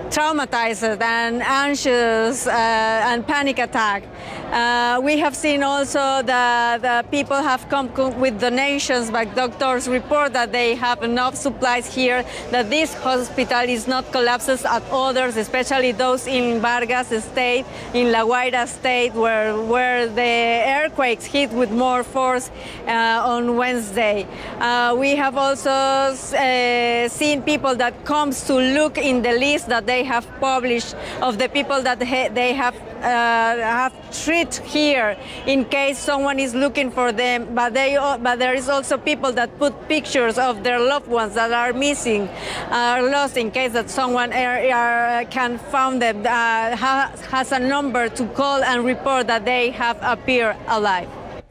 traumatized and anxious and panic attack. We have seen also that the people have come with donations, but doctors report that they have enough supplies here, that this hospital is not collapses at others, especially those in Vargas State, in La Guaira State, where the earthquakes hit with more force on Wednesday. We have also seen people that comes to look in the list that they have published of the people that they have treated here in case someone is looking for them, but there is also people that put pictures of their loved ones that are missing, are lost, in case that someone can find them, has a number to call and report that they have appeared alive.